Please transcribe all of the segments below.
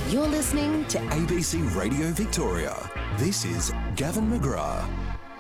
You're listening to ABC Radio Victoria. This is Gavin McGrath.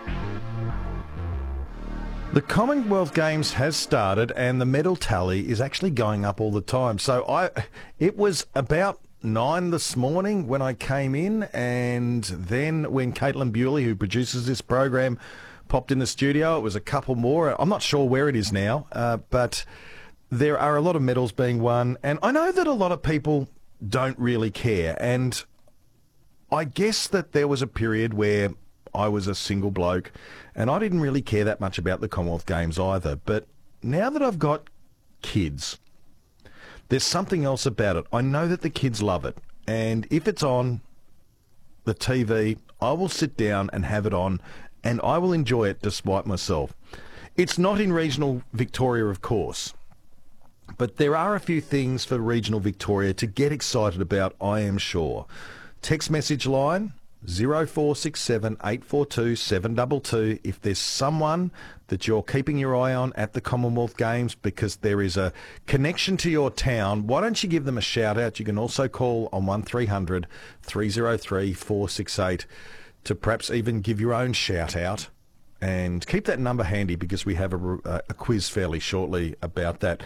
The Commonwealth Games has started and the medal tally is actually going up all the time. So it was about 9 this morning when I came in, and then when Caitlin Bewley, who produces this program, popped in the studio, it was a couple more. I'm not sure where it is now, but there are a lot of medals being won, and I know that a lot of people don't really care, and I guess that there was a period where I was a single bloke and I didn't really care that much about the Commonwealth Games either. But now that I've got kids, there's something else about it. I know that the kids love it, and if it's on the TV, I will sit down and have it on, and I will enjoy it despite myself. It's not in regional Victoria, of course, but there are a few things for regional Victoria to get excited about, I am sure. Text message line 0467 842 722 if there's someone that you're keeping your eye on at the Commonwealth Games because there is a connection to your town. Why don't you give them a shout out? You can also call on 1300 303 468 to perhaps even give your own shout out, and keep that number handy because we have a quiz fairly shortly about that.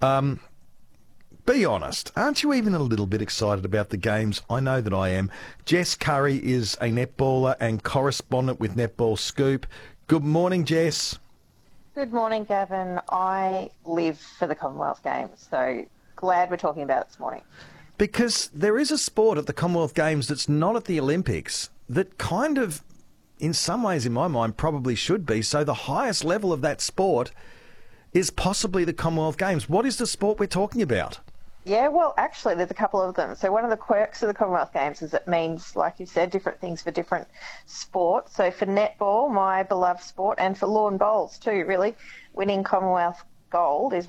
Be honest, aren't you even a little bit excited about the games? I know that I am. Jess Curry is a netballer and correspondent with Netball Scoop. Good morning, Jess. Good morning, Gavin. I live for the Commonwealth Games, so glad we're talking about it this morning. Because there is a sport at the Commonwealth Games that's not at the Olympics that kind of, in some ways in my mind, probably should be. So the highest level of that sport is possibly the Commonwealth Games. What is the sport we're talking about? Yeah, well, actually, there's a couple of them. So one of the quirks of the Commonwealth Games is it means, like you said, different things for different sports. So for netball, my beloved sport, and for lawn bowls too, really, winning Commonwealth gold is